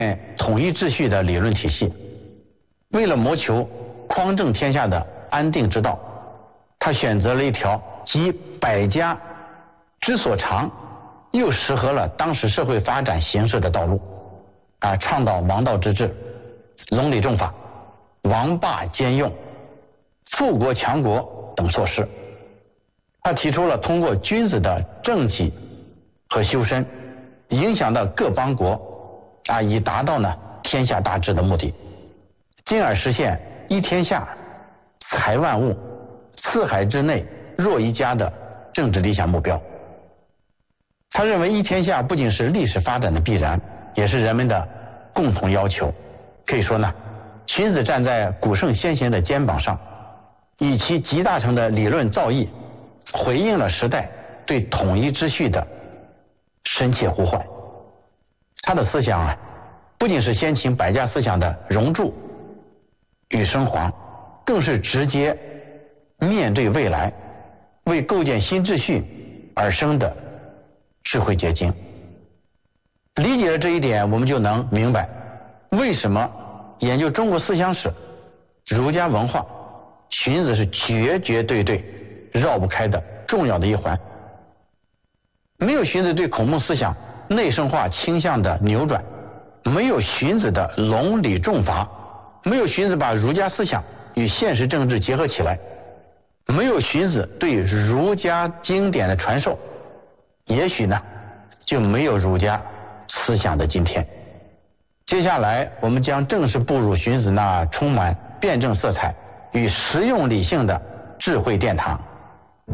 统一秩序的理论体系。为了谋求匡正天下的安定之道，他选择了一条集百家之所长，又适合了当时社会发展形势的道路，倡导王道之治、隆理重法、王霸兼用、富国强国等措施。他提出了通过君子的政绩和修身，影响到各邦国，以达到呢天下大治的目的，进而实现一天下、财万物、四海之内若一家的政治理想目标。他认为一天下不仅是历史发展的必然，也是人们的共同要求。可以说呢，荀子站在古圣先贤的肩膀上，以其集大成的理论造诣，回应了时代对统一秩序的深切呼唤。他的思想不仅是先秦百家思想的熔铸与升华，更是直接面对未来，为构建新秩序而生的智慧结晶。理解了这一点，我们就能明白为什么研究中国思想史、儒家文化，荀子是绝绝对对绕不开的重要的一环。没有荀子对孔孟思想内圣化倾向的扭转，没有荀子的隆理重法，没有荀子把儒家思想与现实政治结合起来，没有荀子对儒家经典的传授，也许呢就没有儒家思想的今天。接下来我们将正式步入荀子那充满辩证色彩与实用理性的智慧殿堂。